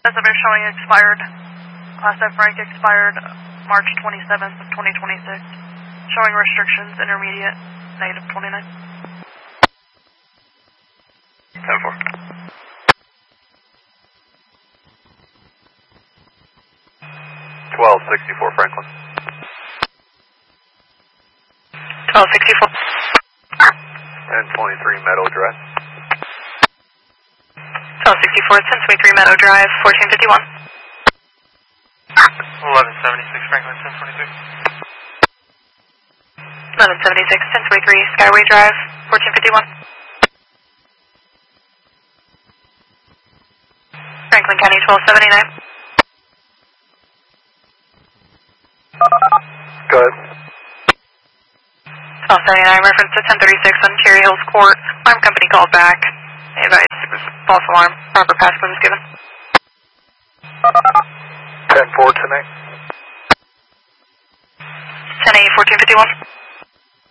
As of showing expired. Class F rank expired March 27th of 2026. Showing restrictions, intermediate, negative 29. 10-4. 1264 Franklin. 1264. 1023 Meadow Drive. 1264, 1023 Meadow Drive, 1451. 1176 Franklin, 1023. 1176, 1023 Skyway Drive, 1451. Franklin County, 1279. Go ahead. 1279, reference to 1036 on Cherry Hills Court. Alarm company called back. They advised it was false alarm. Proper passcode was given. 10-4 tonight. 10-8, 1451.